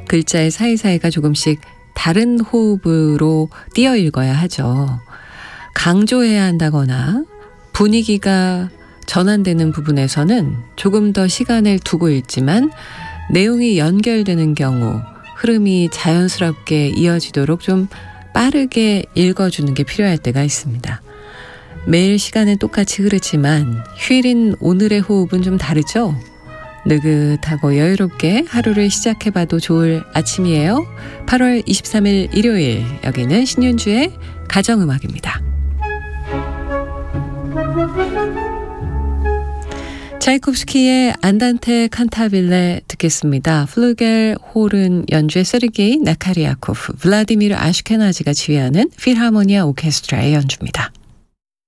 글자의 사이사이가 조금씩 다른 호흡으로 띄어 읽어야 하죠. 강조해야 한다거나 분위기가 전환되는 부분에서는 조금 더 시간을 두고 읽지만 내용이 연결되는 경우 흐름이 자연스럽게 이어지도록 좀 빠르게 읽어주는 게 필요할 때가 있습니다. 매일 시간은 똑같이 흐르지만 휴일인 오늘의 호흡은 좀 다르죠? 느긋하고 여유롭게 하루를 시작해봐도 좋을 아침이에요. 8월 23일 일요일, 여기는 신윤주의 가정음악입니다. 차이콥스키의 안단테 칸타빌레 듣겠습니다. 플루겔 호른 연주의 세르게이 나카리아코프, 블라디미르 아슈케나지가 지휘하는 필하모니아 오케스트라의 연주입니다.